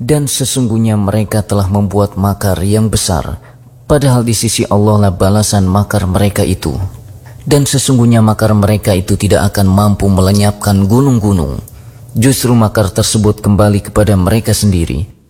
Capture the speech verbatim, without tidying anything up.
Dan sesungguhnya mereka telah membuat makar yang besar, padahal di sisi Allah lah balasan makar mereka itu. Dan sesungguhnya makar mereka itu tidak akan mampu melenyapkan gunung-gunung. Justru makar tersebut kembali kepada mereka sendiri.